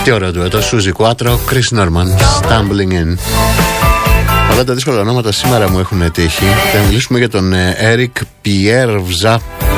Τι ωραίο ντουέτο. Suzy Quattro, Chris Norman, Stumbling In. Όλα τα δύσκολα ονόματα σήμερα μου έχουν τύχει. Θα μιλήσουμε για τον Eric Piervza.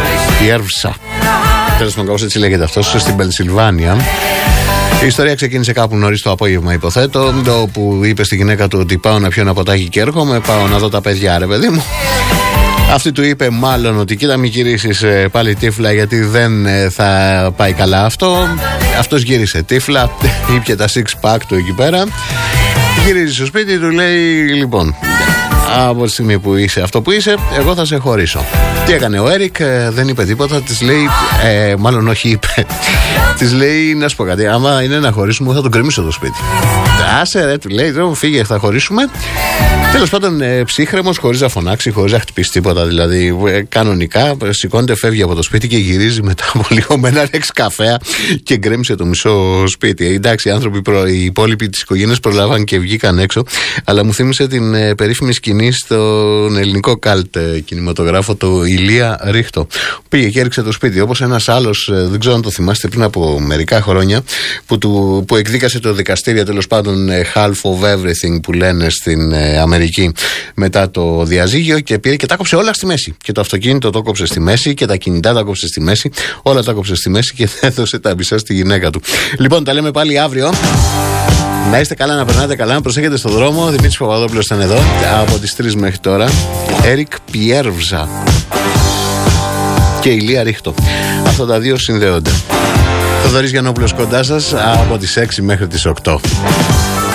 Τέλος πάντων, κάπως έτσι λέγεται αυτός, στην Πενσιλβάνια. Η ιστορία ξεκίνησε κάπου νωρίς το απόγευμα, υποθέτω, όπου είπε στη γυναίκα του ότι πάω να πιω ένα ποτάκι και έρχομαι, πάω να δω τα παιδιά, ρε παιδί μου. Αυτή του είπε μάλλον ότι κοίτα μην γυρίσεις πάλι τύφλα, γιατί δεν θα πάει καλά αυτό. Αυτός γύρισε τύφλα, ήπια τα six pack του εκεί πέρα. Γυρίζει στο σπίτι, του λέει λοιπόν, από τη στιγμή που είσαι αυτό που είσαι, εγώ θα σε χωρίσω. Τι έκανε ο Έρικ, δεν είπε τίποτα, της λέει, μάλλον όχι είπε, της λέει να σου πω κάτι, άμα είναι να χωρίσουμε θα τον κρεμίσω το σπίτι. Άσε ρε, του λέει, φύγε, θα χωρίσουμε. Τέλος πάντων, ψύχρεμος, χωρίς να φωνάξει, χωρίς να χτυπήσει τίποτα. Δηλαδή, κανονικά σηκώνεται, φεύγει από το σπίτι και γυρίζει μετά από λίγο με έναν εξκαφέα και γκρέμισε το μισό σπίτι. Εντάξει, οι άνθρωποι, οι υπόλοιποι της οικογένειας προλάβαν και βγήκαν έξω. Αλλά μου θύμισε την περίφημη σκηνή στον ελληνικό καλτ κινηματογράφο, το Ηλία Ρίχτο. Πήγε και έριξε το σπίτι. Όπως ένας άλλος, δεν ξέρω αν το θυμάστε, πριν από μερικά χρόνια, που εκδίκασε το δικαστήριο, τέλος πάντων, half of everything που λένε στην Αμερική. Μετά το διαζύγιο και πήρε και τα κόψε όλα στη μέση. Και το αυτοκίνητο το κόψε στη μέση και τα κινητά τα κόψε στη μέση. Όλα τα κόψε στη μέση και έδωσε τα μισά στη γυναίκα του. Λοιπόν, τα λέμε πάλι αύριο. Να είστε καλά, να περνάτε καλά, να προσέχετε στον δρόμο. Δημήτρης Παπαδόπουλος ήταν εδώ από τις 3 μέχρι τώρα. Eric Piervza και Ηλία Ρίχτο. Αυτά τα δύο συνδέονται. Θοδωρής Γιαννόπουλος κοντά σας από τις 6 μέχρι τις 8.